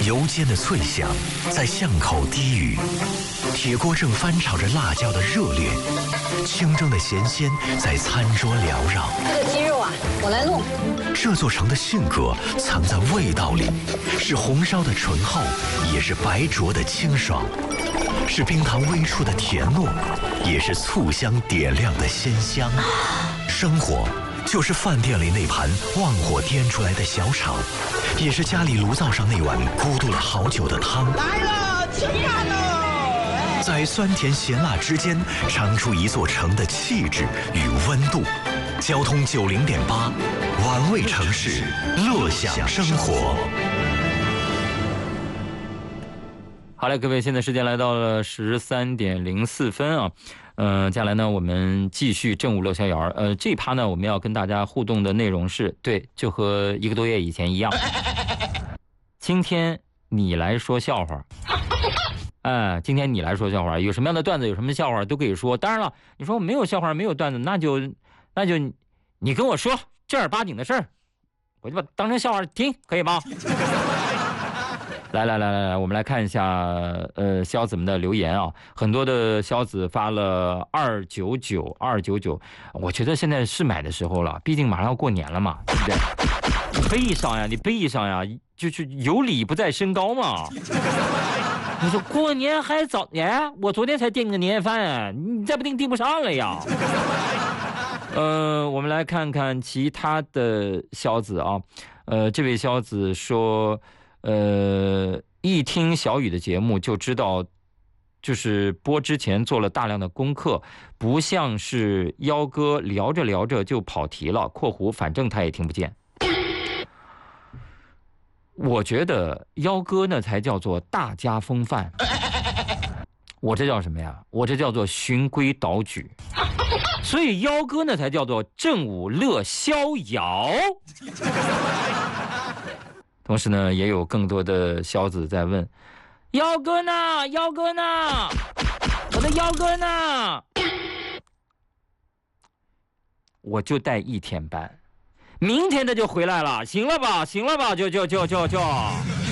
油煎的脆响在巷口低语，铁锅正翻炒着辣椒的热烈，清蒸的咸鲜在餐桌缭绕。 这个鸡肉啊，我来弄。 这座城的性格藏在味道里，是红烧的醇厚，也是白灼的清爽，是冰糖微出的甜糯，也是醋香点亮的鲜香。生活就是饭店里那盘旺火颠出来的小炒，也是家里炉灶上那碗咕嘟了好久的汤。 来了，吃饭喽！ 在酸甜咸辣之间，尝出一座城的气质与温度。交通90.8，玩味城市，乐享生活。 好嘞，各位，现在时间来到了13点04分啊。接下来呢，我们继续正午乐逍遥。这一趴呢，我们要跟大家互动的内容是，对，就和1个多月以前一样。今天你来说笑话。今天你来说笑话，有什么样的段子，有什么笑话都可以说。当然了，你说没有笑话，没有段子，那就你跟我说正儿八经的事儿，我就把当成笑话听，可以吗？来，我们来看一下肖子们的留言啊，很多的肖子发了299，我觉得现在是买的时候了，毕竟马上要过年了嘛，对不对？你背上呀，就是有理不在身高嘛。你说过年还早我昨天才订个年夜饭，你再不订不上了呀。我们来看看其他的肖子啊，这位肖子说。一听小雨的节目就知道，就是播之前做了大量的功课，不像是幺哥聊着聊着就跑题了。括弧反正他也听不见。我觉得幺哥那才叫做大家风范，我这叫什么呀？我这叫做循规蹈矩。所以幺哥那才叫做正午乐逍遥。同时呢，也有更多的小子在问：幺哥呢？我的幺哥呢？我就带1天班，明天他就回来了，行了吧？就。